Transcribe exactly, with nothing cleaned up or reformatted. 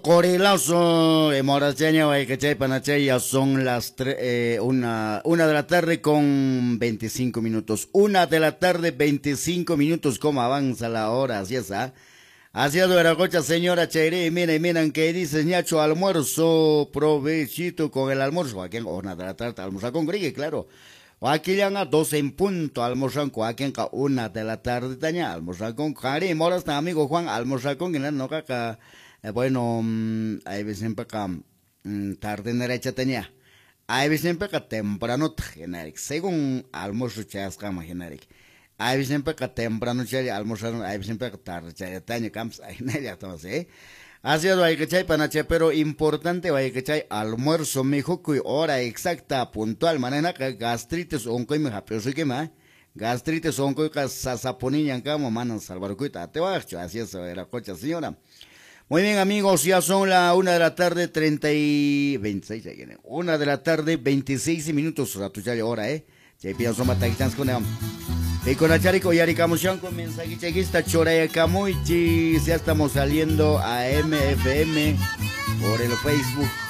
Corilazo, en Moracheña, Guaycachay, Panachay, ya son las tre- eh, una, una de la tarde con veinticinco minutos. Una de la tarde, veinticinco minutos, como avanza la hora, así es, ¿ah? Así es, Veracocha, señora Cheire, miren, miren, que dice, ñacho, almuerzo, provechito con el almuerzo. Aquí en una de la tarde, almorzar con grigue, claro. O aquí ya a doce en punto, almorzar con aquí en una de la tarde, taña, almorzar con Cari, moras, amigo Juan, almorzar con quien no caca. Eh, bueno, mm, ahí ves siempre acá, mm, tarde en derecha tenía. Ahí ves siempre acá temprano, generic. Según almuerzo chascama generic. Ahí ves siempre acá temprano, chay, almorzar, ahí ves siempre acá tarde, chay, taña, camps, ahí nadie entonces, ¿eh? Así es, vaya que chay, panache, pero importante, vaya que chay, almuerzo, mijo, cuy, hora exacta, puntual, manena, que gastritis, onco y me pero soy que más, gastritis, onco y que sasaponilla, cama, manos, salvarcuita, te va, así es, la cocha, señora. Muy bien, amigos, ya son la una de la tarde, treinta y veintiséis, ya viene. Una de la tarde, veintiséis minutos, a tu chale hora, eh. Ya pienso mataquitas con él. Y con la charico, y aricamusión con mensaje chequista, choraya camuichi, ya estamos saliendo a M F M por el Facebook.